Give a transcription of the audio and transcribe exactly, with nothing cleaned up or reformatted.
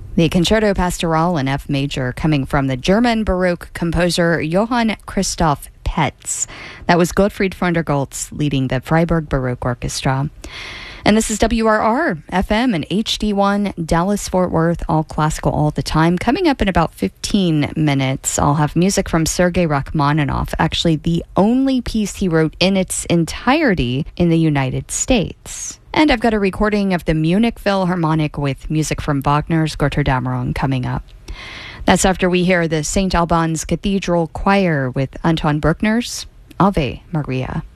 The Concerto Pastoral in F major, coming from the German Baroque composer Johann Christoph Petz. That was Gottfried von der Goltz leading the Freiburg Baroque Orchestra. And this is W R R, F M and H D one, Dallas-Fort Worth, all classical all the time. Coming up in about fifteen minutes, I'll have music from Sergei Rachmaninoff, actually the only piece he wrote in its entirety in the United States. And I've got a recording of the Munich Philharmonic with music from Wagner's Götterdämmerung coming up. That's after we hear the Saint Albans Cathedral Choir with Anton Bruckner's Ave Maria.